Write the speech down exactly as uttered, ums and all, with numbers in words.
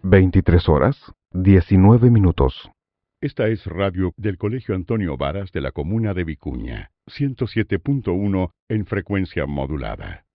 veintitrés horas, diecinueve minutos. Esta es radio del Colegio Antonio Varas de la comuna de Vicuña, ciento siete punto uno en frecuencia modulada.